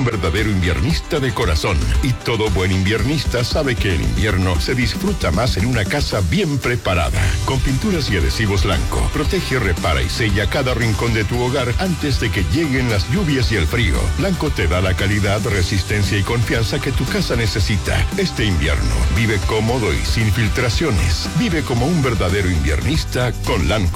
verdadero inviernista de corazón. Y todo buen inviernista sabe que el invierno se disfruta más en una casa bien preparada. Con pinturas y adhesivos Lanco, protege, repara y sella cada rincón de tu hogar antes de que lleguen las lluvias y el frío. Lanco te da la calidad, resistencia y confianza que tu casa necesita. Este invierno, vive cómodo y sin filtraciones. Vive como un verdadero inviernista con Lanco.